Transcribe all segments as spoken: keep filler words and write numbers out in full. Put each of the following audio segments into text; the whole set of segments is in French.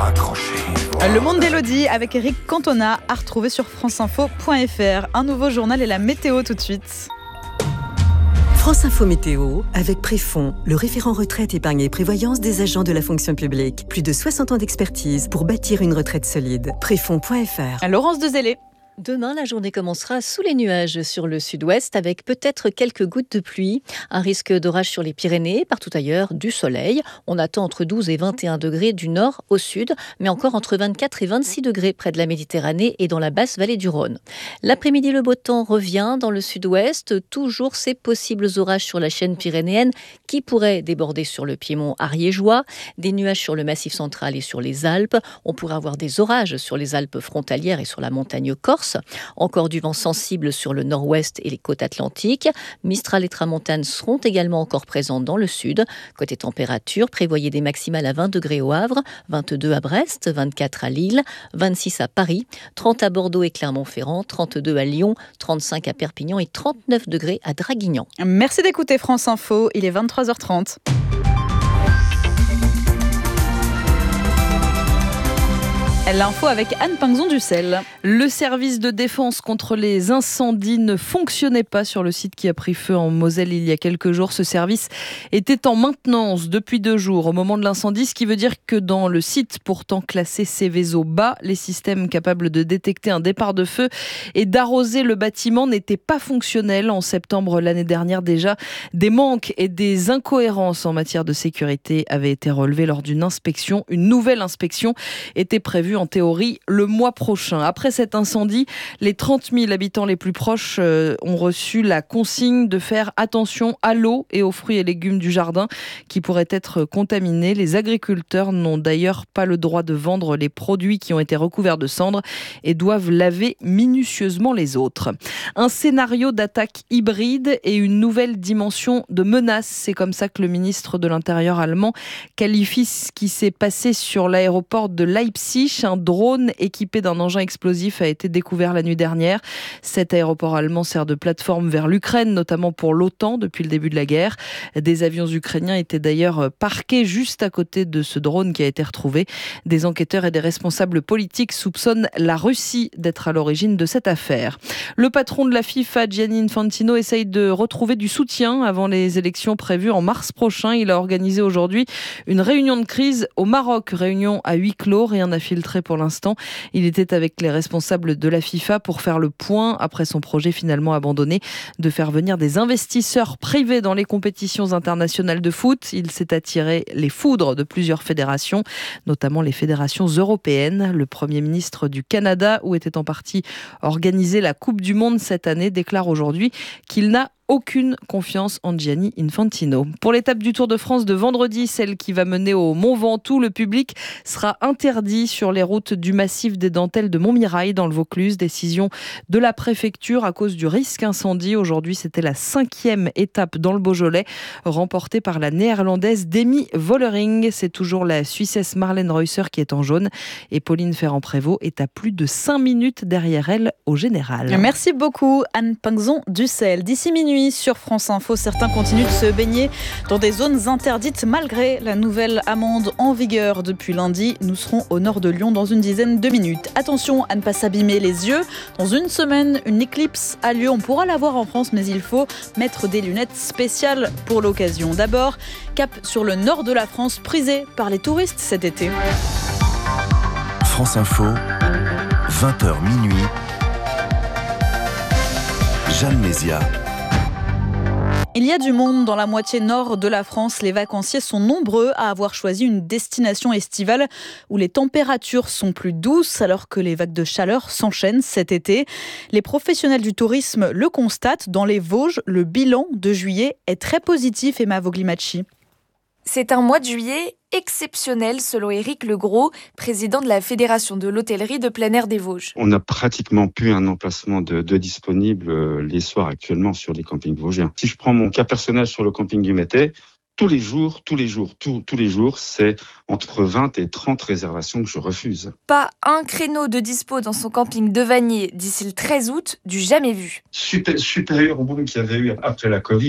Accrochez-vous. Le monde d'Élodie avec Eric Cantona à retrouver sur franceinfo point f r. Un nouveau journal et la météo tout de suite. France Info Météo avec Préfond, le référent retraite, épargne et prévoyance des agents de la fonction publique. Plus de soixante ans d'expertise pour bâtir une retraite solide. Préfond point f r. Laurence Dezellé. Demain, la journée commencera sous les nuages sur le sud-ouest avec peut-être quelques gouttes de pluie. Un risque d'orage sur les Pyrénées, partout ailleurs, du soleil. On attend entre douze et vingt et un degrés du nord au sud, mais encore entre vingt-quatre et vingt-six degrés près de la Méditerranée et dans la basse vallée du Rhône. L'après-midi, le beau temps revient dans le sud-ouest. Toujours ces possibles orages sur la chaîne pyrénéenne qui pourraient déborder sur le piémont ariégeois. Des nuages sur le massif central et sur les Alpes. On pourrait avoir des orages sur les Alpes frontalières et sur la montagne corse. Encore du vent sensible sur le nord-ouest et les côtes atlantiques. Mistral et tramontane seront également encore présents dans le sud. Côté température, prévoyez des maximales à vingt degrés au Havre, vingt-deux à Brest, vingt-quatre à Lille, vingt-six à Paris, trente à Bordeaux et Clermont-Ferrand, trente-deux à Lyon, trente-cinq à Perpignan et trente-neuf degrés à Draguignan. Merci d'écouter France Info, il est vingt-trois heures trente. L'info avec Anne Pinxon-Dussel. Le service de défense contre les incendies ne fonctionnait pas sur le site qui a pris feu en Moselle il y a quelques jours. Ce service était en maintenance depuis deux jours au moment de l'incendie, ce qui veut dire que dans le site pourtant classé Céveso bas, les systèmes capables de détecter un départ de feu et d'arroser le bâtiment n'étaient pas fonctionnels. En septembre l'année dernière déjà, des manques et des incohérences en matière de sécurité avaient été relevés lors d'une inspection. Une nouvelle inspection était prévue en théorie le mois prochain. Après cet incendie, les trente mille habitants les plus proches euh, ont reçu la consigne de faire attention à l'eau et aux fruits et légumes du jardin qui pourraient être contaminés. Les agriculteurs n'ont d'ailleurs pas le droit de vendre les produits qui ont été recouverts de cendres et doivent laver minutieusement les autres. Un scénario d'attaque hybride et une nouvelle dimension de menace. C'est comme ça que le ministre de l'Intérieur allemand qualifie ce qui s'est passé sur l'aéroport de Leipzig. Un drone équipé d'un engin explosif a été découvert la nuit dernière. Cet aéroport allemand sert de plateforme vers l'Ukraine, notamment pour l'OTAN depuis le début de la guerre. Des avions ukrainiens étaient d'ailleurs parqués juste à côté de ce drone qui a été retrouvé. Des enquêteurs et des responsables politiques soupçonnent la Russie d'être à l'origine de cette affaire. Le patron de la FIFA, Gianni Infantino, essaye de retrouver du soutien avant les élections prévues en mars prochain. Il a organisé aujourd'hui une réunion de crise au Maroc, réunion à huis clos, rien à filtrer pour l'instant. Il était avec les responsables de la FIFA pour faire le point après son projet finalement abandonné de faire venir des investisseurs privés dans les compétitions internationales de foot. Il s'est attiré les foudres de plusieurs fédérations, notamment les fédérations européennes. Le Premier ministre du Canada, où était en partie organisée la Coupe du Monde cette année, déclare aujourd'hui qu'il n'a aucune confiance en Gianni Infantino. Pour l'étape du Tour de France de vendredi, celle qui va mener au Mont Ventoux, le public sera interdit sur les routes du massif des Dentelles de Montmirail dans le Vaucluse. Décision de la préfecture à cause du risque incendie. Aujourd'hui, c'était la cinquième étape dans le Beaujolais, remportée par la néerlandaise Demi Vollering. C'est toujours la Suissesse Marlène Reusser qui est en jaune et Pauline Ferrand-Prévot est à plus de cinq minutes derrière elle au général. Merci beaucoup Anne Pinxon-Dussel. D'ici minuit sur France Info, certains continuent de se baigner dans des zones interdites malgré la nouvelle amende en vigueur depuis lundi. Nous serons au nord de Lyon dans une dizaine de minutes. Attention à ne pas s'abîmer les yeux. Dans une semaine, une éclipse a lieu. On pourra la voir en France, mais il faut mettre des lunettes spéciales pour l'occasion. D'abord, cap sur le nord de la France, prisé par les touristes cet été. France Info, vingt heures minuit. Jeanne Mézia. Il y a du monde dans la moitié nord de la France. Les vacanciers sont nombreux à avoir choisi une destination estivale où les températures sont plus douces alors que les vagues de chaleur s'enchaînent cet été. Les professionnels du tourisme le constatent. Dans les Vosges, le bilan de juillet est très positif, Emma Voglimacci. C'est un mois de juillet exceptionnel selon Éric Legros, président de la Fédération de l'hôtellerie de plein air des Vosges. On n'a pratiquement plus un emplacement de, de disponible les soirs actuellement sur les campings vosgiens. Si je prends mon cas personnel sur le camping du Métais, tous les jours, tous les jours, tous, tous les jours, c'est entre vingt et trente réservations que je refuse. Pas un créneau de dispo dans son camping de Vanier d'ici le treize août, du jamais vu. Super, supérieur au boom qu'il y avait eu après la Covid.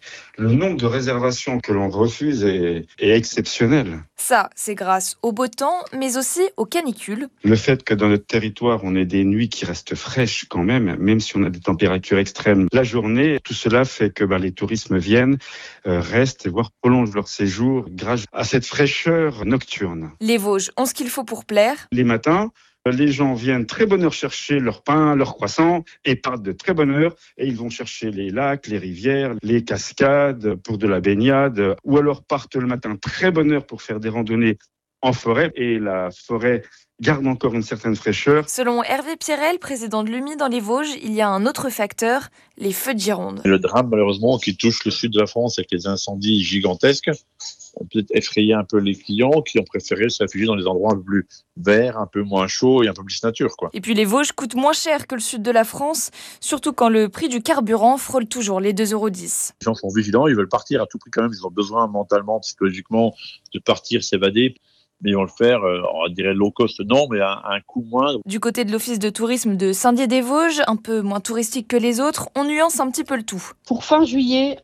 Le nombre de réservations que l'on refuse est, est exceptionnel. Ça, c'est grâce au beau temps, mais aussi aux canicules. Le fait que dans notre territoire, on ait des nuits qui restent fraîches quand même, même si on a des températures extrêmes la journée, tout cela fait que bah, les touristes viennent, euh, restent, voire prolongent leur séjour grâce à cette fraîcheur nocturne. Les Vosges ont ce qu'il faut pour plaire. Les matins, les gens viennent très bonne heure chercher leur pain, leur croissant et partent de très bonne heure et ils vont chercher les lacs, les rivières, les cascades pour de la baignade ou alors partent le matin très bonne heure pour faire des randonnées en forêt et la forêt garde encore une certaine fraîcheur. Selon Hervé Pierrel, président de l'U M I dans les Vosges, il y a un autre facteur, les feux de Gironde. Le drame malheureusement qui touche le sud de la France avec les incendies gigantesques ont peut-être effrayé un peu les clients qui ont préféré se réfugier dans des endroits un peu plus verts, un peu moins chauds et un peu plus nature, quoi. Et puis les Vosges coûtent moins cher que le sud de la France, surtout quand le prix du carburant frôle toujours les deux euros dix. Les gens sont vigilants, ils veulent partir à tout prix quand même, ils ont besoin mentalement, psychologiquement de partir, s'évader. Mais ils vont le faire, euh, on dirait low cost, non, mais à, à un coût moindre. Du côté de l'office de tourisme de Saint-Dié-des-Vosges, un peu moins touristique que les autres, on nuance un petit peu le tout. Pour fin juillet,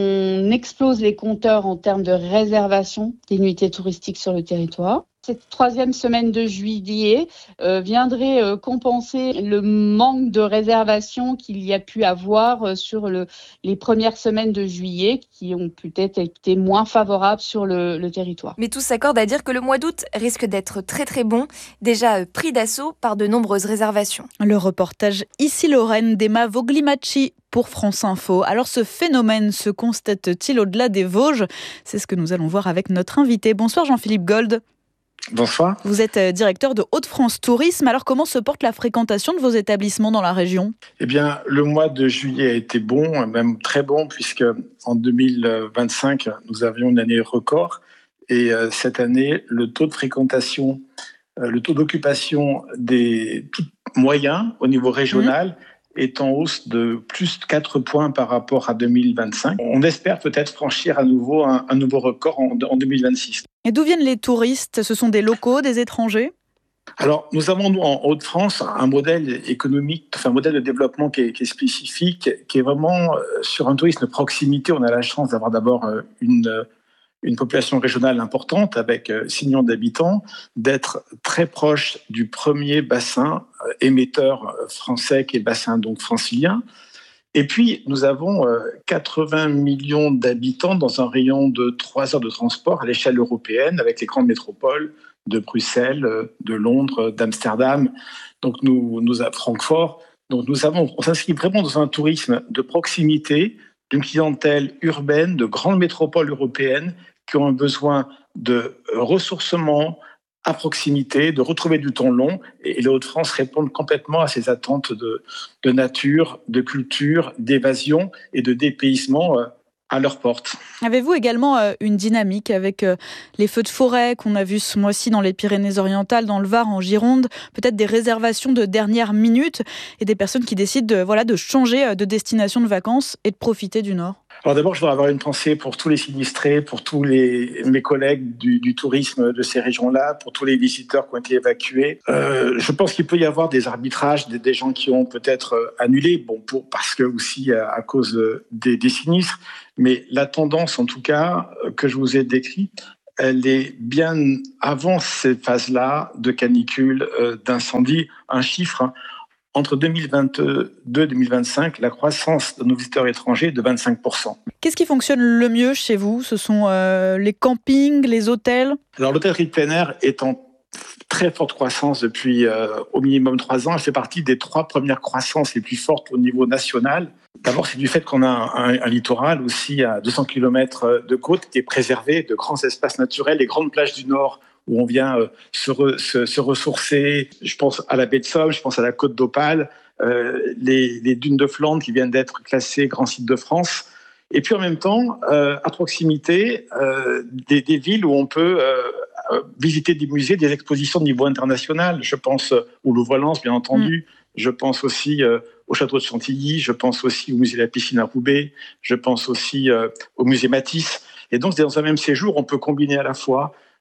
on explose les compteurs en termes de réservation des nuitées touristiques sur le territoire. Cette troisième semaine de juillet euh, viendrait euh, compenser le manque de réservations qu'il y a pu avoir euh, sur le, les premières semaines de juillet qui ont peut-être été moins favorables sur le, le territoire. Mais tous s'accordent à dire que le mois d'août risque d'être très très bon, déjà euh, pris d'assaut par de nombreuses réservations. Le reportage Ici Lorraine d'Emma Voglimachi pour France Info. Alors ce phénomène se constate-t-il au-delà des Vosges ? C'est ce que nous allons voir avec notre invité. Bonsoir Jean-Philippe Gold. Bonsoir. Vous êtes directeur de Hauts-de-France Tourisme. Alors comment se porte la fréquentation de vos établissements dans la région ? Eh bien, le mois de juillet a été bon, même très bon, puisque en deux mille vingt-cinq, nous avions une année record. Et euh, cette année, le taux de fréquentation, euh, le taux d'occupation des moyens au niveau régional mmh. est en hausse de plus de quatre points par rapport à deux mille vingt-cinq. On espère peut-être franchir à nouveau un, un nouveau record en, en deux mille vingt-six. Et d'où viennent les touristes ? Ce sont des locaux, des étrangers ? Alors, nous avons, nous, en Hauts-de-France, un modèle économique, enfin, un modèle de développement qui est, qui est spécifique, qui est vraiment euh, sur un tourisme de proximité. On a la chance d'avoir d'abord euh, une, une population régionale importante, avec euh, six millions d'habitants, d'être très proche du premier bassin euh, émetteur français, qui est le bassin donc francilien. Et puis, nous avons euh, quatre-vingts millions d'habitants dans un rayon de trois heures de transport à l'échelle européenne, avec les grandes métropoles de Bruxelles, de Londres, d'Amsterdam, donc nous, nous à Francfort. Donc nous avons, on s'inscrit vraiment dans un tourisme de proximité, d'une clientèle urbaine, de grandes métropoles européennes qui ont un besoin de ressourcement à proximité, de retrouver du temps long. Et les Hauts-de-France répondent complètement à ces attentes de, de nature, de culture, d'évasion et de dépaysement à leur porte. Avez-vous également euh, une dynamique avec euh, les feux de forêt qu'on a vus ce mois-ci dans les Pyrénées-Orientales, dans le Var, en Gironde, peut-être des réservations de dernière minute et des personnes qui décident de, voilà, de changer de destination de vacances et de profiter du Nord ? Alors d'abord, je voudrais avoir une pensée pour tous les sinistrés, pour tous les, mes collègues du, du tourisme de ces régions-là, pour tous les visiteurs qui ont été évacués. Euh, je pense qu'il peut y avoir des arbitrages, des, des gens qui ont peut-être annulé, bon, pour, parce que aussi à, à cause des, des sinistres. Mais la tendance, en tout cas, que je vous ai décrite, elle est bien avant ces phases-là de canicule, euh, d'incendie. Un chiffre, hein, entre deux mille vingt-deux et deux mille vingt-cinq, la croissance de nos visiteurs étrangers est de vingt-cinq pour cent. Qu'est-ce qui fonctionne le mieux chez vous ? Ce sont euh, les campings, les hôtels ? Alors l'hôtellerie de plein air est en très forte croissance depuis euh, au minimum trois ans. Elle fait partie des trois premières croissances les plus fortes au niveau national. D'abord, c'est du fait qu'on a un, un, un littoral aussi à deux cents kilomètres de côte qui est préservé, de grands espaces naturels, les grandes plages du Nord où on vient euh, se, re, se, se ressourcer. Je pense à la baie de Somme, je pense à la côte d'Opale, euh, les, les dunes de Flandre qui viennent d'être classées grand site de France. Et puis en même temps, euh, à proximité, euh, des, des villes où on peut euh, visiter des musées, des expositions de niveau international. Je pense au Louvre-Lens, bien entendu. Mmh. Je pense aussi euh, au château de Chantilly. Je pense aussi au musée de la piscine à Roubaix. Je pense aussi euh, au musée Matisse. Et donc, dans un même séjour, on peut combiner à la fois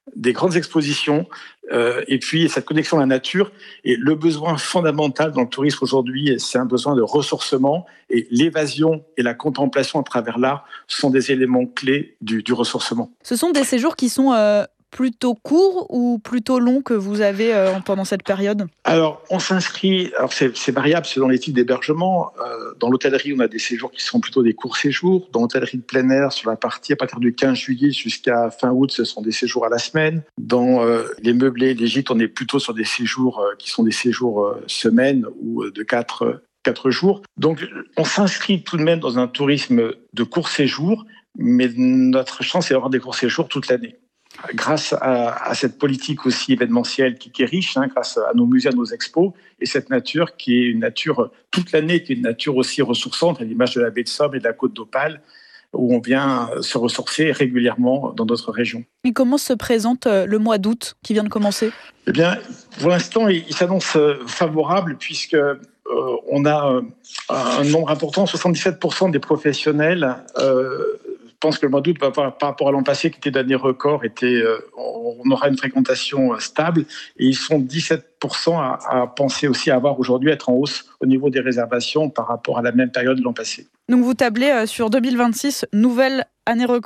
des grandes expositions, euh, et puis cette connexion à la nature. Et le besoin fondamental dans le tourisme aujourd'hui, c'est un besoin de ressourcement. Et l'évasion et la contemplation à travers l'art sont des éléments clés du, du ressourcement. Ce sont des séjours qui sont euh, plutôt courts ou plutôt longs que vous avez euh, pendant cette période ? Alors, on s'inscrit, alors c'est, c'est variable, c'est dans les types d'hébergement. Euh, dans l'hôtellerie, on a des séjours qui sont plutôt des courts séjours. Dans l'hôtellerie de plein air, sur la partie à partir du quinze juillet jusqu'à fin août, ce sont des séjours à la semaine. Dans euh, les meublés, les gîtes, on est plutôt sur des séjours euh, qui sont des séjours euh, semaines ou euh, de quatre euh, quatre jours. Donc, on s'inscrit tout de même dans un tourisme de court séjour, mais notre chance, c'est d'avoir des courts séjours toute l'année. Grâce à, à cette politique aussi événementielle qui, qui est riche, hein, grâce à nos musées, à nos expos, et cette nature qui est une nature toute l'année, qui est une nature aussi ressourçante, à l'image de la baie de Somme et de la côte d'Opale, où on vient se ressourcer régulièrement dans notre région. Et comment se présente le mois d'août qui vient de commencer ? Eh bien, pour l'instant, il, il s'annonce favorable puisque euh, on a euh, un nombre important, soixante-dix-sept pour cent des professionnels euh, pensent que le mois d'août, par rapport à l'an passé, qui était d'année record, était, euh, on aura une fréquentation stable. Et ils sont dix-sept pour cent à, à penser aussi avoir aujourd'hui être en hausse au niveau des réservations par rapport à la même période de l'an passé. Donc vous tablez sur deux mille vingt-six, nouvelle année record ?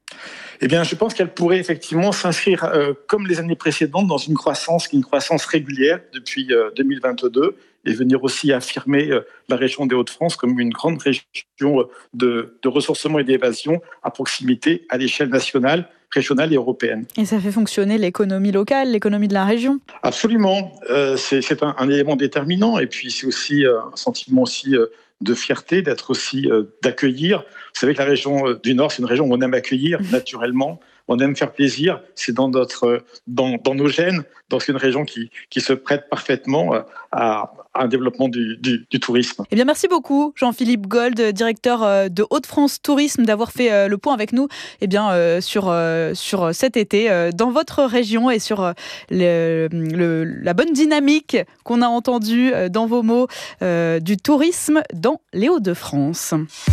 Eh bien, je pense qu'elle pourrait effectivement s'inscrire, euh, comme les années précédentes, dans une croissance qui est une croissance régulière depuis euh, deux mille vingt-deux, et venir aussi affirmer euh, la région des Hauts-de-France comme une grande région euh, de, de ressourcement et d'évasion à proximité, à l'échelle nationale, régionale et européenne. Et ça fait fonctionner l'économie locale, l'économie de la région ? Absolument, euh, c'est, c'est un, un élément déterminant, et puis c'est aussi euh, un sentiment aussi euh, de fierté, d'être aussi, euh, d'accueillir. Vous savez que la région du Nord, c'est une région où on aime accueillir naturellement, on aime faire plaisir, c'est dans, notre, dans, dans nos gènes, donc c'est une région qui, qui se prête parfaitement à, à un développement du, du, du tourisme. Eh bien, merci beaucoup Jean-Philippe Gold, directeur de Hauts-de-France Tourisme, d'avoir fait le point avec nous eh bien, sur, sur cet été dans votre région et sur le, le, la bonne dynamique qu'on a entendue dans vos mots euh, du tourisme dans les Hauts-de-France.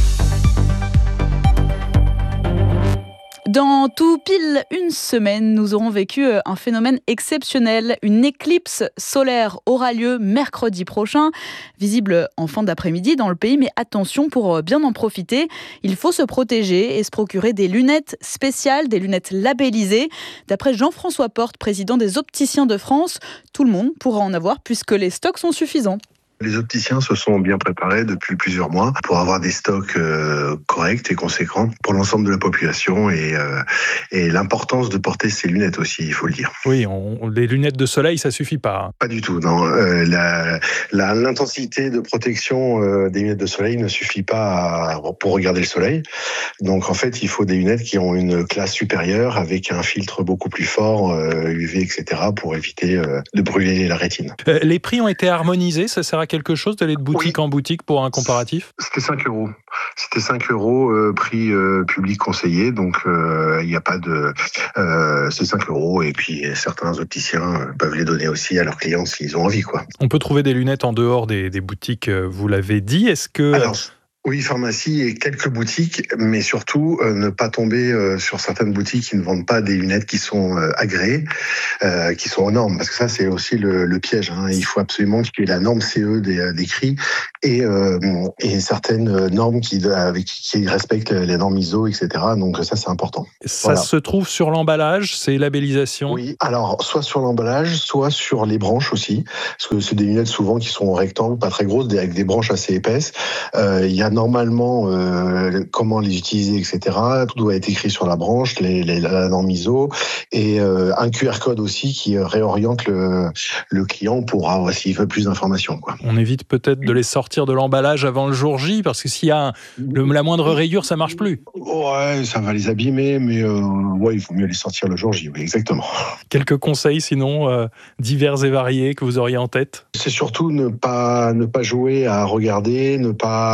Dans tout pile une semaine, nous aurons vécu un phénomène exceptionnel. Une éclipse solaire aura lieu mercredi prochain, visible en fin d'après-midi dans le pays. Mais attention, pour bien en profiter, il faut se protéger et se procurer des lunettes spéciales, des lunettes labellisées. D'après Jean-François Porte, président des Opticiens de France, tout le monde pourra en avoir puisque les stocks sont suffisants. Les opticiens se sont bien préparés depuis plusieurs mois pour avoir des stocks euh, corrects et conséquents pour l'ensemble de la population et, euh, et l'importance de porter ces lunettes aussi, il faut le dire. Oui, on, les lunettes de soleil, ça suffit pas. Hein. Pas du tout, non. Euh, la, la, l'intensité de protection euh, des lunettes de soleil ne suffit pas à, pour regarder le soleil. Donc en fait, il faut des lunettes qui ont une classe supérieure avec un filtre beaucoup plus fort, euh, U V, et cetera, pour éviter euh, de brûler la rétine. Euh, les prix ont été harmonisés, ça sert à quelque chose d'aller de boutique oui. en boutique pour un comparatif ? C'était cinq euros. C'était cinq euros, euh, prix euh, public conseillé, donc il euh, n'y a pas de... Euh, c'est cinq euros, et puis certains opticiens peuvent les donner aussi à leurs clients s'ils ont envie, quoi. On peut trouver des lunettes en dehors des, des boutiques, vous l'avez dit. Est-ce que... Alors, oui, pharmacie et quelques boutiques, mais surtout euh, ne pas tomber euh, sur certaines boutiques qui ne vendent pas des lunettes qui sont euh, agréées, euh, qui sont aux normes, parce que ça c'est aussi le, le piège. Hein. Il faut absolument qu'il y ait la norme C E des, des cris et, euh, et certaines normes qui, avec, qui respectent les normes I S O, et cetera. Donc ça c'est important. Ça voilà. Se trouve sur l'emballage, c'est labellisation ? Oui, alors soit sur l'emballage, soit sur les branches aussi, parce que c'est des lunettes souvent qui sont rectangles, pas très grosses, avec des branches assez épaisses. Euh, il y a normalement euh, comment les utiliser, et cetera. Tout doit être écrit sur la branche, les, les, la norme I S O, et euh, un Q R code aussi qui réoriente le, le client pour avoir, s'il veut plus d'informations, quoi. On évite peut-être de les sortir de l'emballage avant le jour J, parce que s'il y a un, le, la moindre rayure, ça marche plus. Ouais, ça va les abîmer, mais euh, ouais, il faut mieux les sortir le jour J, oui, exactement. Quelques conseils sinon, euh, divers et variés, que vous auriez en tête ? C'est surtout ne pas, ne pas jouer à regarder, ne pas... Euh,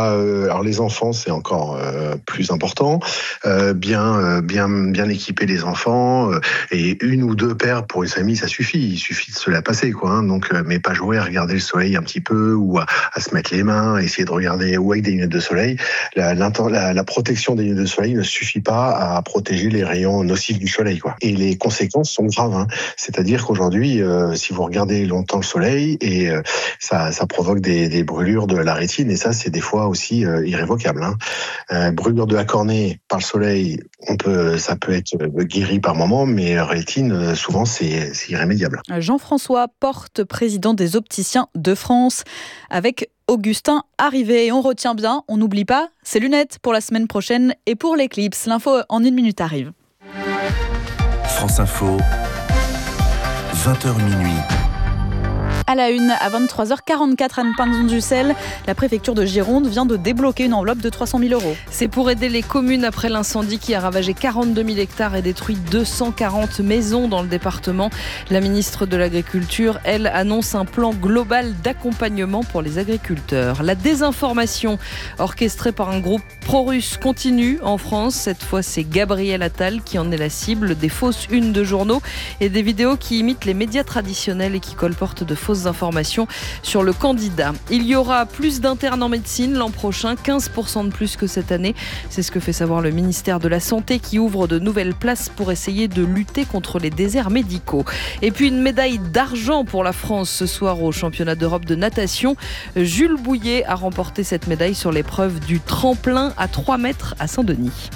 alors les enfants, c'est encore euh, plus important. Euh, bien, euh, bien, bien équiper les enfants euh, et une ou deux paires pour une famille, ça suffit. Il suffit de se la passer, quoi. Hein, donc, euh, mais pas jouer à regarder le soleil un petit peu ou à, à se mettre les mains, à essayer de regarder ou avec des lunettes de soleil. La, la, la protection des lunettes de soleil ne suffit pas à protéger les rayons nocifs du soleil, quoi. Et les conséquences sont graves. Hein. C'est-à-dire qu'aujourd'hui, euh, si vous regardez longtemps le soleil, et euh, ça, ça provoque des, des brûlures de la rétine, et ça, c'est des fois aussi euh, irrévocable. Hein. Euh, brûlure de la cornée par le soleil, on peut, ça peut être guéri par moment, mais rétine, souvent, c'est, c'est irrémédiable. Jean-François Porte, président des opticiens de France, avec Augustin Arrivé. Et on retient bien, on n'oublie pas, ses lunettes pour la semaine prochaine et pour l'éclipse. L'info en une minute arrive. France Info, vingt heures minuit. À la une, à vingt-trois heures quarante-quatre, Anne Pingson-Dussel, la préfecture de Gironde vient de débloquer une enveloppe de trois cent mille euros. C'est pour aider les communes après l'incendie qui a ravagé quarante-deux mille hectares et détruit deux cent quarante maisons dans le département. La ministre de l'Agriculture, elle, annonce un plan global d'accompagnement pour les agriculteurs. La désinformation orchestrée par un groupe pro-russe continue en France. Cette fois, c'est Gabriel Attal qui en est la cible. Des fausses unes de journaux et des vidéos qui imitent les médias traditionnels et qui colportent de fausses informations sur le candidat. Il y aura plus d'internes en médecine l'an prochain, quinze pour cent de plus que cette année. C'est ce que fait savoir le ministère de la Santé qui ouvre de nouvelles places pour essayer de lutter contre les déserts médicaux. Et puis une médaille d'argent pour la France ce soir au championnat d'Europe de natation. Jules Bouillet a remporté cette médaille sur l'épreuve du tremplin à trois mètres à Saint-Denis.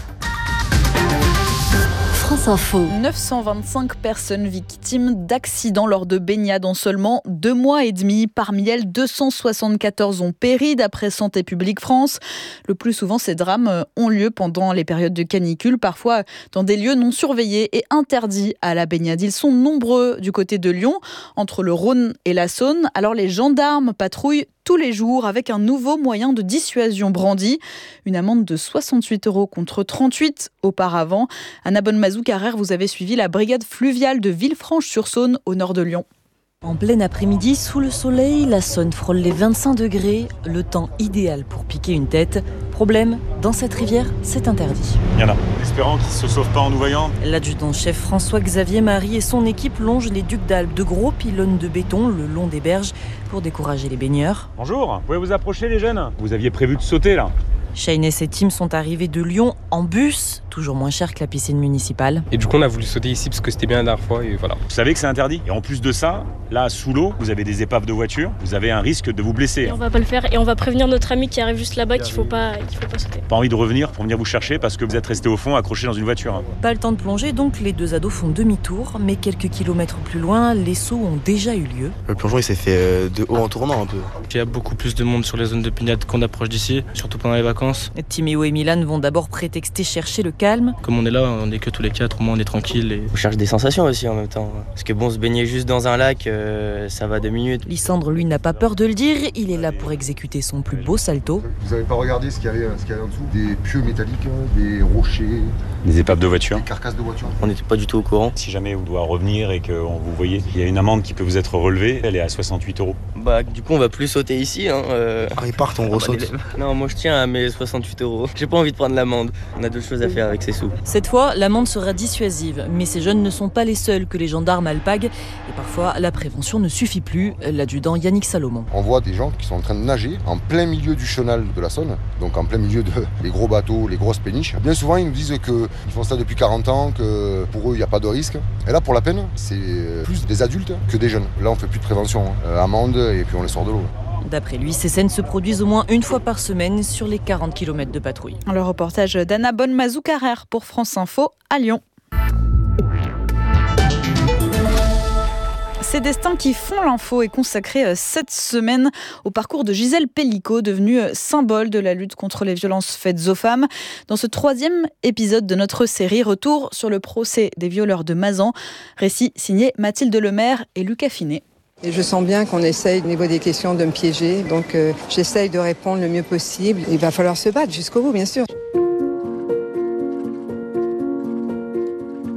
France Info. neuf cent vingt-cinq personnes victimes d'accidents lors de baignades en seulement deux mois et demi. Parmi elles, deux cent soixante-quatorze ont péri d'après Santé publique France. Le plus souvent, ces drames ont lieu pendant les périodes de canicule, parfois dans des lieux non surveillés et interdits à la baignade. Ils sont nombreux du côté de Lyon, entre le Rhône et la Saône. Alors les gendarmes patrouillent tous les jours avec un nouveau moyen de dissuasion brandi. Une amende de soixante-huit euros contre trente-huit auparavant. Anna Bonne-Mazou-Carrère, vous avez suivi la brigade fluviale de Villefranche-sur-Saône au nord de Lyon. En plein après-midi, sous le soleil, la Saône frôle les vingt-cinq degrés, le temps idéal pour piquer une tête. Problème, dans cette rivière, c'est interdit. Il y en a. Espérant qu'ils ne se sauvent pas en nous voyant. L'adjudant-chef François-Xavier Marie et son équipe longent les ducs d'Albe, de gros pylônes de béton le long des berges pour décourager les baigneurs. Bonjour, vous pouvez vous approcher les jeunes ? Vous aviez prévu de sauter là ? Shane et ses teams sont arrivés de Lyon en bus, toujours moins cher que la piscine municipale. Et du coup, on a voulu sauter ici parce que c'était bien la dernière fois et voilà. Vous savez que c'est interdit. Et en plus de ça, là, sous l'eau, vous avez des épaves de voiture, vous avez un risque de vous blesser. Et on va pas le faire et on va prévenir notre ami qui arrive juste là-bas qu'il faut pas, qu'il faut pas sauter. Pas envie de revenir pour venir vous chercher parce que vous êtes resté au fond, accroché dans une voiture. Pas le temps de plonger, donc les deux ados font demi-tour, mais quelques kilomètres plus loin, les sauts ont déjà eu lieu. Le plongeon, il s'est fait de haut en tournant un peu. Il y a beaucoup plus de monde sur les zones de baignade qu'on approche d'ici, surtout pendant les vacances. Timéo et Milan vont d'abord prétexter chercher le calme. Comme on est là, on est que tous les quatre, au moins on est tranquille. Et... on cherche des sensations aussi en même temps. Parce que bon, se baigner juste dans un lac, euh, ça va deux minutes. Lysandre, lui, n'a pas peur de le dire. Il est là pour exécuter son plus beau salto. Vous n'avez pas regardé ce qu'il y avait, ce qu'il y avait en dessous ? Des pieux métalliques, des rochers. Des épaves de voiture. Des carcasses de voiture. On n'était pas du tout au courant. Si jamais vous doit revenir et que vous voyez, il y a une amende qui peut vous être relevée. Elle est à soixante-huit euros. Bah, du coup, on va plus sauter ici. Hein, euh... ah, ils partent, on ressaute. Non, moi je tiens à mes soixante-huit euros. J'ai pas envie de prendre l'amende. On a d'autres choses à faire avec ces sous. Cette fois, l'amende sera dissuasive. Mais ces jeunes ne sont pas les seuls que les gendarmes alpaguent. Et parfois, la prévention ne suffit plus. L'adjudant Yannick Salomon. On voit des gens qui sont en train de nager en plein milieu du chenal de la Saône. Donc en plein milieu des gros bateaux, les grosses péniches. Bien souvent, ils nous disent qu'ils font ça depuis quarante ans, que pour eux, il n'y a pas de risque. Et là, pour la peine, c'est plus des adultes que des jeunes. Là, on fait plus de prévention. Hein. Amende et puis on les sort de l'eau. D'après lui, ces scènes se produisent au moins une fois par semaine sur les quarante kilomètres de patrouille. Le reportage d'Anna Bonne-Mazou-Carrère pour France Info à Lyon. Ces destins qui font l'info est consacré cette semaine au parcours de Gisèle Pellicot, devenue symbole de la lutte contre les violences faites aux femmes. Dans ce troisième épisode de notre série, retour sur le procès des violeurs de Mazan, récit signé Mathilde Lemaire et Lucas Finet. Et je sens bien qu'on essaye au niveau des questions de me piéger, donc euh, j'essaye de répondre le mieux possible. Il va falloir se battre jusqu'au bout, bien sûr.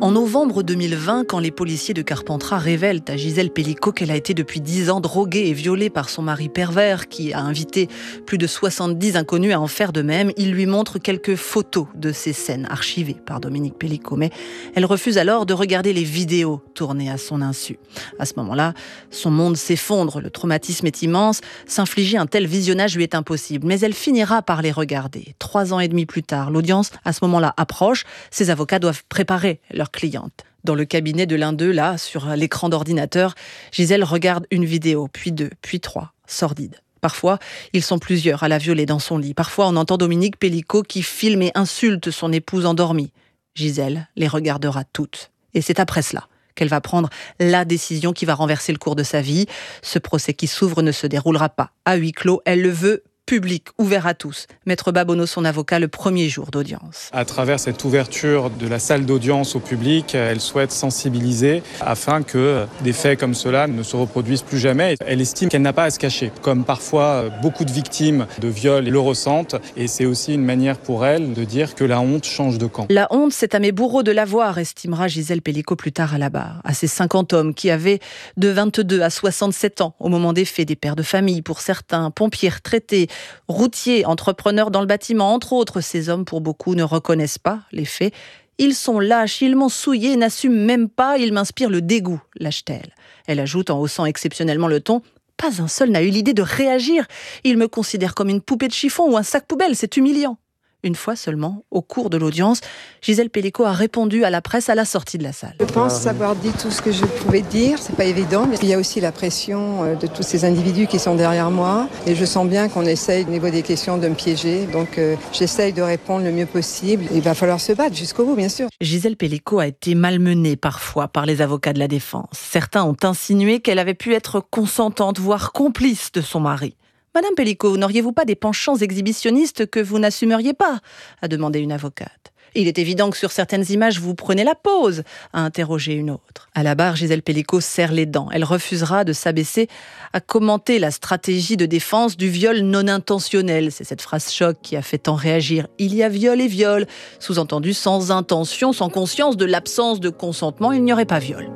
En novembre deux mille vingt, quand les policiers de Carpentras révèlent à Gisèle Pelicot qu'elle a été depuis dix ans droguée et violée par son mari pervers, qui a invité plus de soixante-dix inconnus à en faire de même, ils lui montrent quelques photos de ces scènes archivées par Dominique Pelicot. Mais elle refuse alors de regarder les vidéos tournées à son insu. À ce moment-là, son monde s'effondre, le traumatisme est immense, s'infliger un tel visionnage lui est impossible. Mais elle finira par les regarder. Trois ans et demi plus tard, l'audience, à ce moment-là, approche. Ses avocats doivent préparer leur cliente. Dans le cabinet de l'un d'eux, là, sur l'écran d'ordinateur, Gisèle regarde une vidéo, puis deux, puis trois, sordides. Parfois, ils sont plusieurs à la violer dans son lit. Parfois, on entend Dominique Pelicot qui filme et insulte son épouse endormie. Gisèle les regardera toutes. Et c'est après cela qu'elle va prendre la décision qui va renverser le cours de sa vie. Ce procès qui s'ouvre ne se déroulera pas à huis clos. Elle le veut public, ouvert à tous. Maître Babonneau, son avocat, le premier jour d'audience. À travers cette ouverture de la salle d'audience au public, elle souhaite sensibiliser afin que des faits comme cela ne se reproduisent plus jamais. Elle estime qu'elle n'a pas à se cacher, comme parfois beaucoup de victimes de viols le ressentent. Et c'est aussi une manière pour elle de dire que la honte change de camp. La honte, c'est à mes bourreaux de l'avoir, estimera Gisèle Pelicot plus tard à la barre. À ces cinquante hommes qui avaient de vingt-deux à soixante-sept ans au moment des faits, des pères de famille pour certains, pompiers retraités, routiers, entrepreneurs dans le bâtiment, entre autres, ces hommes, pour beaucoup, ne reconnaissent pas les faits. Ils sont lâches, ils m'ont souillé, n'assument même pas, ils m'inspirent le dégoût, lâche-t-elle. Elle ajoute en haussant exceptionnellement le ton, pas un seul n'a eu l'idée de réagir. Ils me considèrent comme une poupée de chiffon ou un sac poubelle, c'est humiliant. Une fois seulement, au cours de l'audience, Gisèle Pelicot a répondu à la presse à la sortie de la salle. Je pense avoir dit tout ce que je pouvais dire, c'est pas évident, mais il y a aussi la pression de tous ces individus qui sont derrière moi, et je sens bien qu'on essaye au niveau des questions de me piéger, donc euh, j'essaye de répondre le mieux possible. Il va falloir se battre jusqu'au bout, bien sûr. Gisèle Pelicot a été malmenée parfois par les avocats de la défense. Certains ont insinué qu'elle avait pu être consentante, voire complice de son mari. Madame Pelicot, n'auriez-vous pas des penchants exhibitionnistes que vous n'assumeriez pas ? A demandé une avocate. Il est évident que sur certaines images, vous prenez la pause, a interrogé une autre. À la barre, Gisèle Pelicot serre les dents. Elle refusera de s'abaisser à commenter la stratégie de défense du viol non intentionnel. C'est cette phrase choc qui a fait tant réagir. Il y a viol et viol. Sous-entendu, sans intention, sans conscience de l'absence de consentement, il n'y aurait pas viol.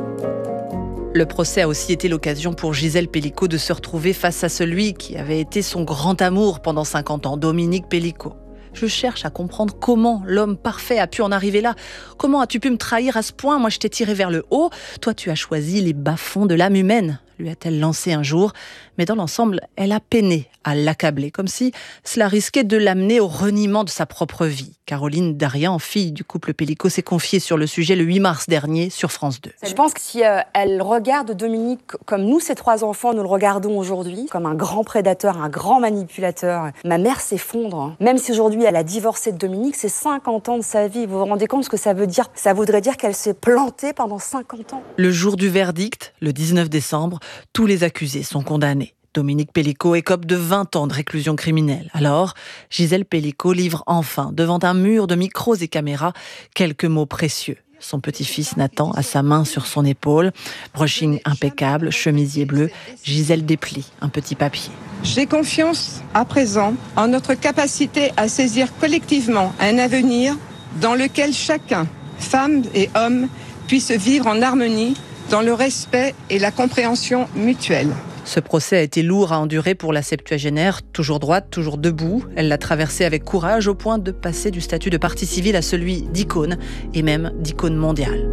Le procès a aussi été l'occasion pour Gisèle Pelicot de se retrouver face à celui qui avait été son grand amour pendant cinquante ans, Dominique Pelicot. Je cherche à comprendre comment l'homme parfait a pu en arriver là. Comment as-tu pu me trahir à ce point ? Moi, je t'ai tiré vers le haut. Toi, tu as choisi les bas-fonds de l'âme humaine, lui a-t-elle lancé un jour. Mais dans l'ensemble, elle a peiné à l'accabler, comme si cela risquait de l'amener au reniement de sa propre vie. Caroline Darian, fille du couple Pelicot, s'est confiée sur le sujet le huit mars dernier sur France deux. Je pense que si euh, elle regarde Dominique comme nous, ses trois enfants, nous le regardons aujourd'hui, comme un grand prédateur, un grand manipulateur, ma mère s'effondre. Même si aujourd'hui elle a divorcé de Dominique, c'est cinquante ans de sa vie. Vous vous rendez compte ce que ça veut dire ? Ça voudrait dire qu'elle s'est plantée pendant cinquante ans. Le jour du verdict, le dix-neuf décembre, tous les accusés sont condamnés. Dominique Pelicot écope de vingt ans de réclusion criminelle. Alors, Gisèle Pelicot livre enfin, devant un mur de micros et caméras, quelques mots précieux. Son petit-fils Nathan a sa main sur son épaule. Brushing impeccable, chemisier bleu. Gisèle déplie un petit papier. J'ai confiance à présent en notre capacité à saisir collectivement un avenir dans lequel chacun, femme et homme, puisse vivre en harmonie, dans le respect et la compréhension mutuelle. Ce procès a été lourd à endurer pour la septuagénaire, toujours droite, toujours debout. Elle l'a traversé avec courage au point de passer du statut de partie civile à celui d'icône, et même d'icône mondiale.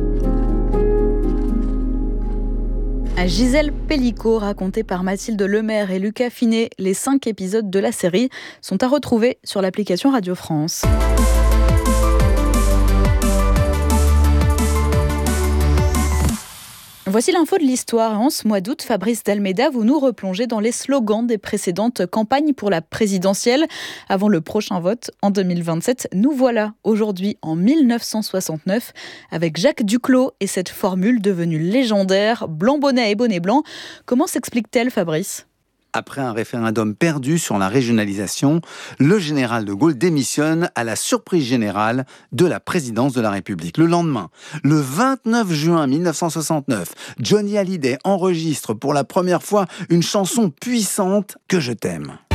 À Gisèle Pelicot, racontée par Mathilde Lemaire et Lucas Finet, les cinq épisodes de la série sont à retrouver sur l'application Radio France. Voici l'info de l'histoire. En ce mois d'août, Fabrice Dalméda, vous nous replongez dans les slogans des précédentes campagnes pour la présidentielle. Avant le prochain vote, en deux mille vingt-sept, nous voilà aujourd'hui en mille neuf cent soixante-neuf avec Jacques Duclos et cette formule devenue légendaire, blanc bonnet et bonnet blanc. Comment s'explique-t-elle, Fabrice ? Après un référendum perdu sur la régionalisation, le général de Gaulle démissionne à la surprise générale de la présidence de la République. Le lendemain, le vingt-neuf juin mille neuf cent soixante-neuf, Johnny Hallyday enregistre pour la première fois une chanson puissante, Que je t'aime.